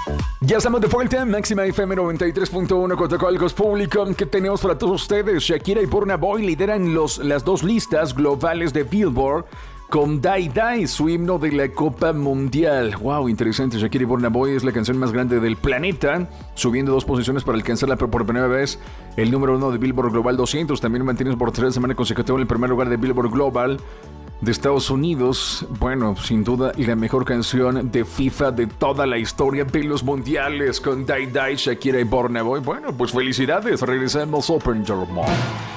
Ya estamos de vuelta, Máxima FM 93.1, Cotacolcos Público. ¿Qué tenemos para todos ustedes? Shakira y Burna Boy lideran las dos listas globales de Billboard con Die Die, su himno de la Copa Mundial. Wow, interesante. Shakira y Burna Boy es la canción más grande del planeta, subiendo 2 posiciones para alcanzarla por primera vez el número 1 de Billboard Global 200. También mantiene por 3 semanas consecutivas en el primer lugar de Billboard Global de Estados Unidos. Bueno, sin duda la mejor canción de FIFA de toda la historia de los mundiales con Die Die, Shakira y Burna Boy. Bueno, pues felicidades. Regresamos Open Your Mouth.